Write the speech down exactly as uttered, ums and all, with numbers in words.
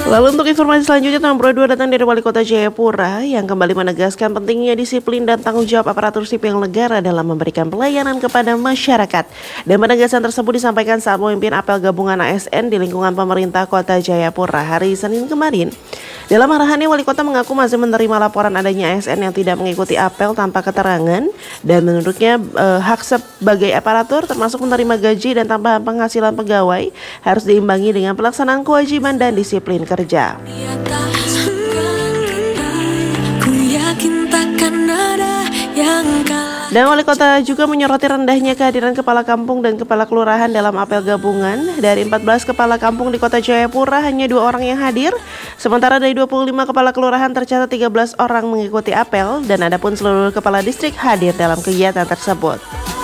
Lalu untuk informasi selanjutnya, nomor dua datang dari Wali Kota Jayapura yang kembali menegaskan pentingnya disiplin dan tanggung jawab aparatur sipil negara dalam memberikan pelayanan kepada masyarakat. Dan penegasan tersebut disampaikan saat memimpin apel gabungan A S N di lingkungan pemerintah Kota Jayapura hari Senin kemarin. Dalam arahannya, Wali Kota mengaku masih menerima laporan adanya A S N yang tidak mengikuti apel tanpa keterangan dan menurutnya eh, hak sebagai aparatur termasuk menerima gaji dan tambahan penghasilan pegawai harus diimbangi dengan pelaksanaan kewajiban dan disiplin kerja. Dan Wali Kota juga menyoroti rendahnya kehadiran kepala kampung dan kepala kelurahan dalam apel gabungan. Dari empat belas kepala kampung di Kota Jayapura hanya dua orang yang hadir, sementara dari dua puluh lima kepala kelurahan tercatat tiga belas orang mengikuti apel dan adapun seluruh kepala distrik hadir dalam kegiatan tersebut.